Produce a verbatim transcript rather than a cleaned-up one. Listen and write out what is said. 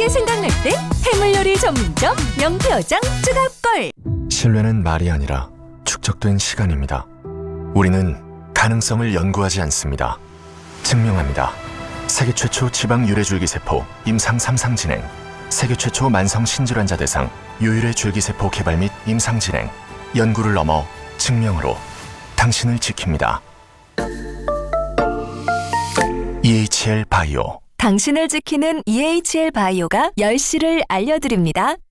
맛있게 생각날 때 해물요리 전문점 명태어장 쯔갑걸. 신뢰는 말이 아니라 축적된 시간입니다. 우리는 가능성을 연구하지 않습니다. 증명합니다. 세계 최초 지방 유래줄기세포 임상 삼 상 진행, 세계 최초 만성 신질환자 대상 유일의 줄기세포 개발 및 임상 진행, 연구를 넘어 증명으로 당신을 지킵니다. 이에이치엘 바이오. 당신을 지키는 이에이치엘 바이오가 열 시를 알려드립니다.